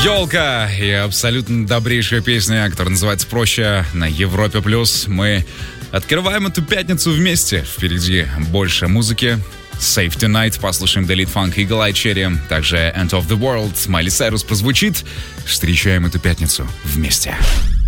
Елка и абсолютно добрейшая песня, которая называется «Проще» на Европе+. Мы открываем эту пятницу вместе. Впереди больше музыки. Save Tonight, послушаем Delete Funk, Eagle Eye Cherry, также End of the World, Miley Cyrus прозвучит. Встречаем эту пятницу вместе.